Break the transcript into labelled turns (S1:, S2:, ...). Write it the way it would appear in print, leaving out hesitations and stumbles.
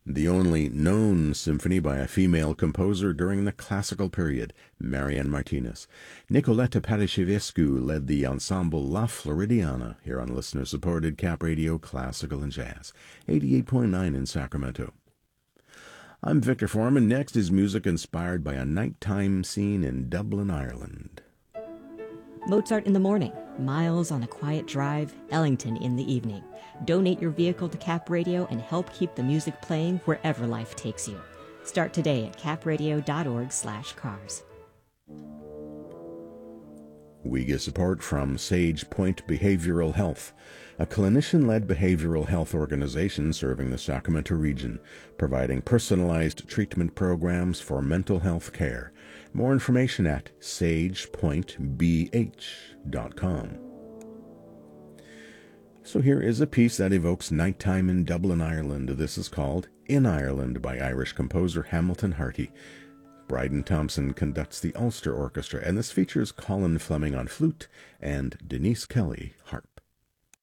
S1: the only known symphony by a female composer during the classical period, Marianne Martinez. Nicoletta Padashevescu led the ensemble La Floridiana here on listener-supported Cap Radio Classical and Jazz, 88.9 in Sacramento. I'm Victor Foreman. Next is music inspired by a nighttime scene in Dublin, Ireland.
S2: Mozart in the morning, Miles on a quiet drive, Ellington in the evening. Donate your vehicle to Cap Radio and help keep the music playing wherever life takes you. Start today at capradio.org/cars.
S1: We get support from Sage Point Behavioral Health, a clinician-led behavioral health organization serving the Sacramento region, providing personalized treatment programs for mental health care. More information at sagepointbh.com. So here is a piece that evokes nighttime in Dublin, Ireland. This is called In Ireland by Irish composer Hamilton Harty. Bryden Thompson conducts the Ulster Orchestra, and this features Colin Fleming on flute and Denise Kelly harp.